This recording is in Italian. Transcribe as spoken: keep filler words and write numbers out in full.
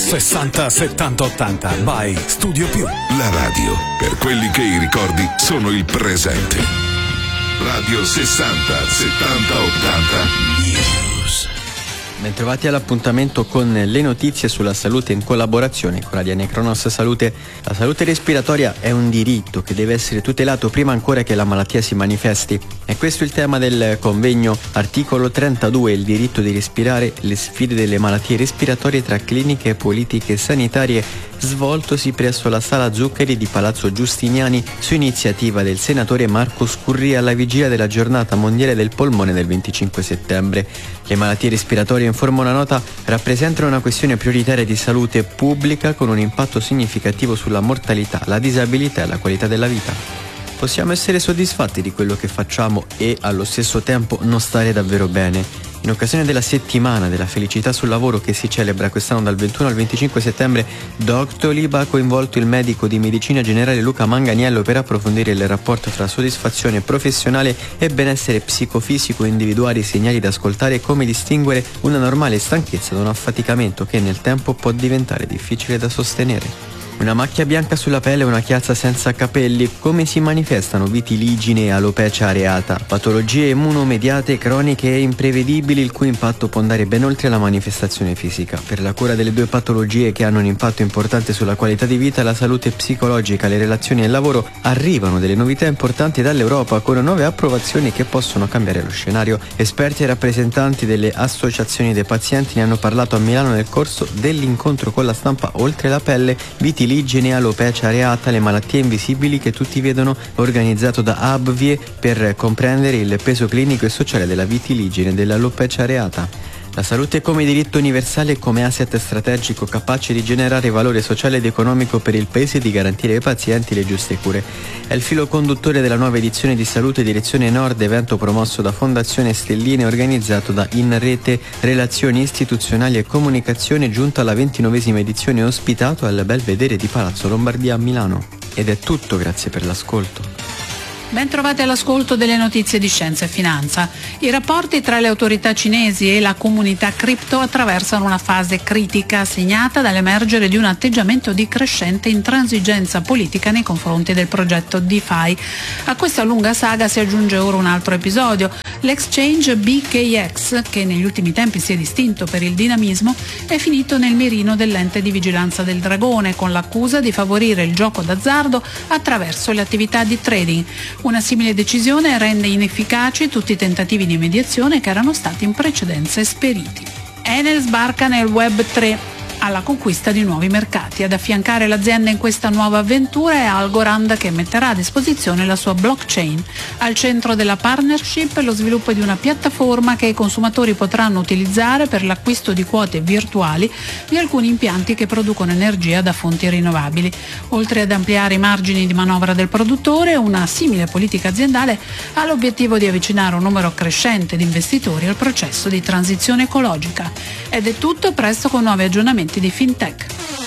sessanta settanta ottanta by Studio Più. La radio per quelli che i ricordi sono il presente. Radio sessanta settanta ottanta News. Bentrovati all'appuntamento con le notizie sulla salute in collaborazione con Radiane Cronos Salute. La salute respiratoria è un diritto che deve essere tutelato prima ancora che la malattia si manifesti. E questo è il tema del convegno Articolo trentadue, il diritto di respirare, le sfide delle malattie respiratorie tra cliniche e politiche sanitarie, svoltosi presso la Sala Zuccheri di Palazzo Giustiniani su iniziativa del senatore Marco Scurria alla vigilia della giornata mondiale del polmone del venticinque settembre. Le malattie respiratorie, informa una nota, rappresentano una questione prioritaria di salute pubblica con un impatto significativo sulla mortalità, la disabilità e la qualità della vita. Possiamo essere soddisfatti di quello che facciamo e allo stesso tempo non stare davvero bene. In occasione della settimana della felicità sul lavoro che si celebra quest'anno dal ventuno al venticinque settembre, Doctolib ha coinvolto il medico di medicina generale Luca Manganiello per approfondire il rapporto tra soddisfazione professionale e benessere psicofisico, individuare i segnali da ascoltare e come distinguere una normale stanchezza da un affaticamento che nel tempo può diventare difficile da sostenere. Una macchia bianca sulla pelle e una chiazza senza capelli, come si manifestano vitiligine e alopecia areata, patologie immunomediate croniche e imprevedibili il cui impatto può andare ben oltre la manifestazione fisica. Per la cura delle due patologie che hanno un impatto importante sulla qualità di vita, la salute psicologica, le relazioni e il lavoro, arrivano delle novità importanti dall'Europa con nuove approvazioni che possono cambiare lo scenario. Esperti e rappresentanti delle associazioni dei pazienti ne hanno parlato a Milano nel corso dell'incontro con la stampa Oltre la pelle, vitiligine, Vitiligine, alopecia areata, le malattie invisibili che tutti vedono, organizzato da Abvie per comprendere il peso clinico e sociale della vitiligine e dell'alopecia areata. La salute come diritto universale e come asset strategico capace di generare valore sociale ed economico per il Paese e di garantire ai pazienti le giuste cure. È il filo conduttore della nuova edizione di Salute Direzione Nord, evento promosso da Fondazione Stelline e organizzato da In Rete Relazioni Istituzionali e Comunicazione, giunta alla ventinovesima edizione, ospitato al Belvedere di Palazzo Lombardia a Milano. Ed è tutto, grazie per l'ascolto. Ben trovati all'ascolto delle notizie di scienza e finanza. I rapporti tra le autorità cinesi e la comunità cripto attraversano una fase critica segnata dall'emergere di un atteggiamento di crescente intransigenza politica nei confronti del progetto DeFi. A questa lunga saga si aggiunge ora un altro episodio. L'exchange B K X, che negli ultimi tempi si è distinto per il dinamismo, è finito nel mirino dell'ente di vigilanza del Dragone con l'accusa di favorire il gioco d'azzardo attraverso le attività di trading. Una simile decisione rende inefficaci tutti i tentativi di mediazione che erano stati in precedenza esperiti. Enel sbarca nel Web tre alla conquista di nuovi mercati. Ad affiancare l'azienda in questa nuova avventura è Algorand, che metterà a disposizione la sua blockchain. Al centro della partnership lo sviluppo di una piattaforma che i consumatori potranno utilizzare per l'acquisto di quote virtuali di alcuni impianti che producono energia da fonti rinnovabili. Oltre ad ampliare i margini di manovra del produttore, una simile politica aziendale ha l'obiettivo di avvicinare un numero crescente di investitori al processo di transizione ecologica. Ed è tutto, presto con nuovi aggiornamenti di FinTech.